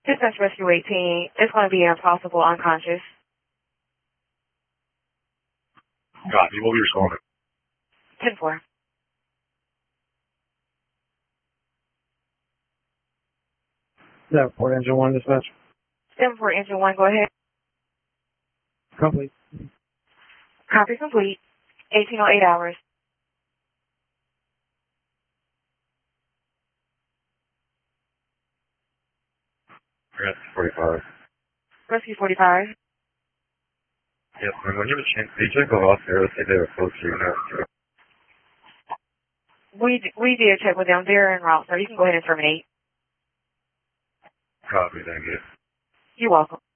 Dispatch Rescue 18, it's going to be impossible unconscious. Copy. What were you responding? 10-4. Yeah, Port Engine 1 dispatch. 7-4 Engine 1, go ahead. Complete. Copy complete. 1808 hours. Rescue 45. Rescue 45. Yes, ma'am. When you have a chance, could you check the lost areas if they were close to your house? We did check with them. They're en route, sir. You can go ahead and terminate. Copy. Thank you. You're welcome.